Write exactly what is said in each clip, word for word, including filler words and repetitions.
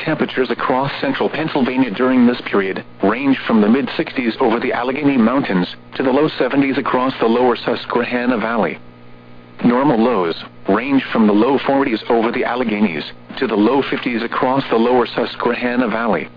temperatures across central Pennsylvania during this period range from the mid sixties over the Allegheny Mountains to the low seventies across the lower Susquehanna Valley. Normal lows range from the low forties over the Alleghenies to the low fifties across the lower Susquehanna Valley.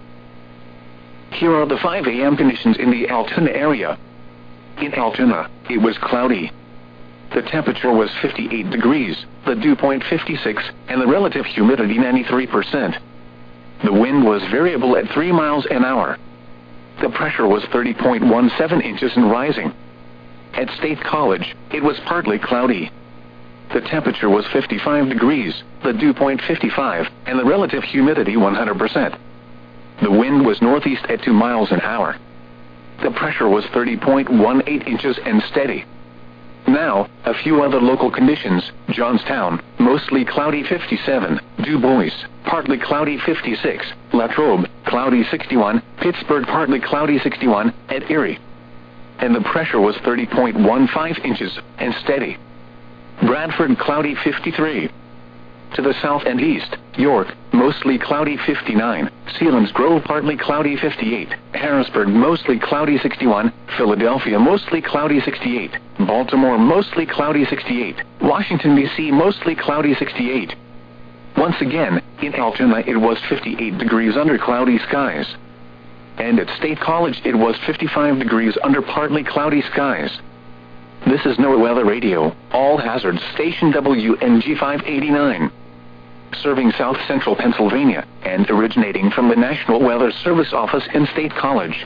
Here are the five A M conditions in the Altoona area. In Altoona, it was cloudy. The temperature was fifty-eight degrees, the dew point fifty-six, and the relative humidity ninety-three percent. The wind was variable at three miles an hour. The pressure was thirty point one seven inches and rising. At State College, it was partly cloudy. The temperature was fifty-five degrees, the dew point fifty-five, and the relative humidity one hundred percent. The wind was northeast at two miles an hour. The pressure was thirty point one eight inches and steady. Now, a few other local conditions. Johnstown, mostly cloudy fifty-seven, Du Bois, partly cloudy fifty-six, Latrobe, cloudy sixty-one, Pittsburgh partly cloudy sixty-one, at Erie. And the pressure was thirty point one five inches, and steady. Bradford cloudy fifty-three. To the south and east, York, mostly cloudy fifty-nine, Selinsgrove partly cloudy fifty-eight, Harrisburg mostly cloudy sixty-one, Philadelphia mostly cloudy sixty-eight, Baltimore mostly cloudy sixty-eight, Washington D C mostly cloudy sixty-eight. Once again, in Altoona it was fifty-eight degrees under cloudy skies. And at State College it was fifty-five degrees under partly cloudy skies. This is NOAA Weather Radio, all hazards station W N G five eighty-nine. Serving south central Pennsylvania, and originating from the National Weather Service office in State College.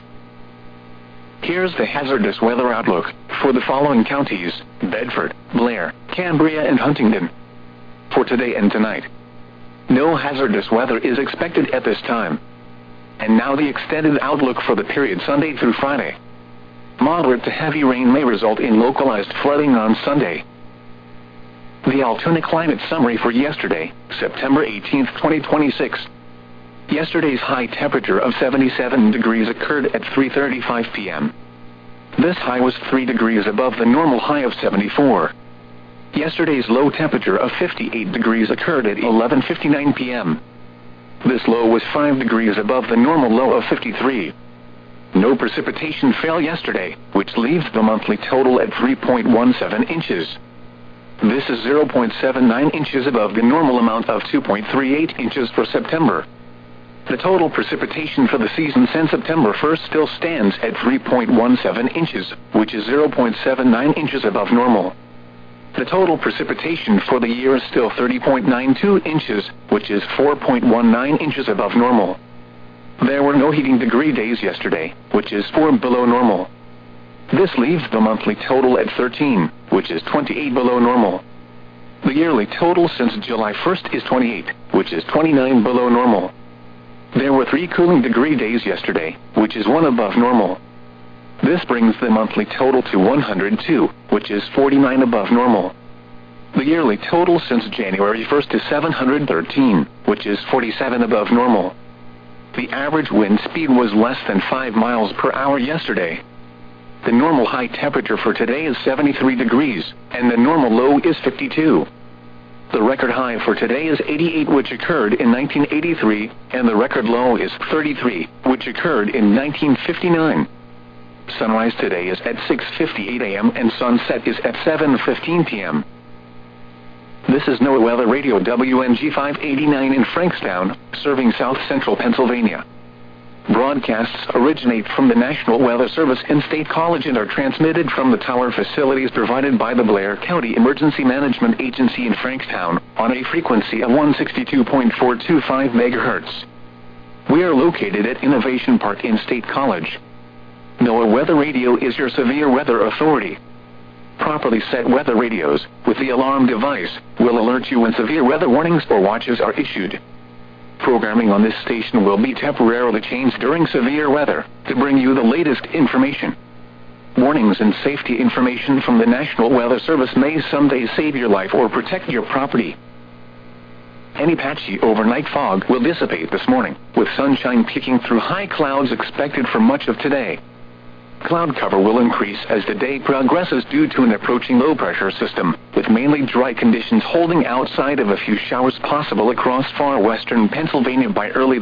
Here's the hazardous weather outlook for the following counties: Bedford, Blair, Cambria, and Huntingdon. For today and tonight, no hazardous weather is expected at this time. And now the extended outlook for the period Sunday through Friday. Moderate to heavy rain may result in localized flooding on Sunday. The Altoona climate summary for yesterday, September eighteenth, twenty twenty-six. Yesterday's high temperature of seventy-seven degrees occurred at three thirty-five p m This high was three degrees above the normal high of seventy-four. Yesterday's low temperature of fifty-eight degrees occurred at eleven fifty-nine p m This low was five degrees above the normal low of fifty-three. No precipitation fell yesterday, which leaves the monthly total at three point one seven inches. This is zero point seven nine inches above the normal amount of two point three eight inches for September. The total precipitation for the season since September first still stands at three point one seven inches, which is zero point seven nine inches above normal. The total precipitation for the year is still thirty point nine two inches, which is four point one nine inches above normal. There were no heating degree days yesterday, which is four below normal. This leaves the monthly total at thirteen, which is twenty-eight below normal. The yearly total since July first is twenty-eight, which is twenty-nine below normal. There were three cooling degree days yesterday, which is one above normal. This brings the monthly total to one hundred two, which is forty-nine above normal. The yearly total since January first is seven hundred thirteen, which is forty-seven above normal. The average wind speed was less than five miles per hour yesterday. The normal high temperature for today is seventy-three degrees, and the normal low is fifty-two. The record high for today is eighty-eight, which occurred in nineteen eighty-three, and the record low is thirty-three, which occurred in nineteen fifty-nine. Sunrise today is at six fifty-eight a m and sunset is at seven fifteen p m This is NOAA Weather Radio W N G five eighty-nine in Frankstown, serving south central Pennsylvania. Broadcasts originate from the National Weather Service in State College and are transmitted from the tower facilities provided by the Blair County Emergency Management Agency in Frankstown on a frequency of one sixty-two point four two five megahertz. We are located at Innovation Park in State College. NOAA Weather Radio is your severe weather authority. Properly set weather radios, with the alarm device, will alert you when severe weather warnings or watches are issued. Programming on this station will be temporarily changed during severe weather to bring you the latest information. Warnings and safety information from the National Weather Service may someday save your life or protect your property. Any patchy overnight fog will dissipate this morning, with sunshine peeking through high clouds expected for much of today. Cloud cover will increase as the day progresses due to an approaching low-pressure system, with mainly dry conditions holding outside of a few showers possible across far western Pennsylvania by early